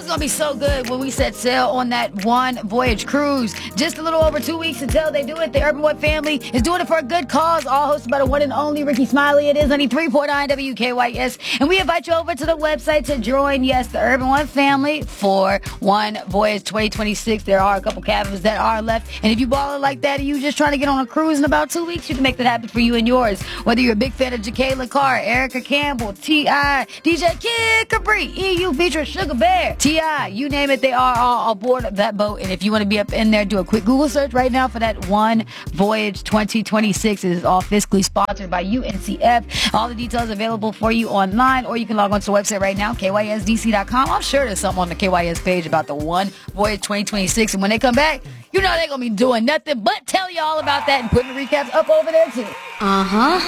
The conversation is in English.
going to be so good when we set sail on that One Voyage cruise. Just a little over 2 weeks until they do it. The Urban Boy family is doing it for a good cause, all hosted by the one and only Ricky Smiley. It is 93.9 WKYS. And we invite you over to the website to join, yes, the Urban One family for One Voyage 2026. There are a couple cabins that are left. And if you ballin' like that and you just trying to get on a cruise in about 2 weeks, you can make that happen for you and yours. Whether you're a big fan of Jacqueline Carr, Erica Campbell, T.I., DJ Kid Capri, EU featuring Sugar Bear, T.I., you name it, they are all aboard that boat. And if you want to be up in there, do a quick Google search right now for that One Voyage 2026. It is all fiscally sponsored by UNCF. All the details available for you online, or you can log on to the website right now, KYSDC.com. I'm sure there's something on the KYS page about the One Voyage 2026. And when they come back, you know they're going to be doing nothing but tell you all about that and putting the recaps up over there too. Uh-huh.